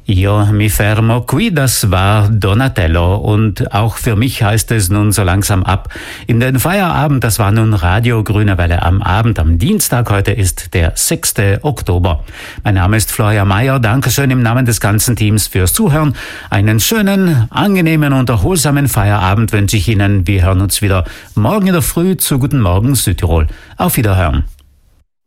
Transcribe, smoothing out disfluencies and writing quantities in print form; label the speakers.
Speaker 1: Io mi fermo qui, das war Donatello. Und auch für mich heißt es nun so langsam ab in den Feierabend. Das war nun Radio Grüne Welle am Abend, am Dienstag. Heute ist der 6. Oktober. Mein Name ist Florian Mayer. Dankeschön im Namen des ganzen Teams fürs Zuhören. Einen schönen, angenehmen und erholsamen Feierabend wünsche ich Ihnen. Wir hören uns wieder morgen in der Früh zu Guten Morgen Südtirol. Auf Wiederhören.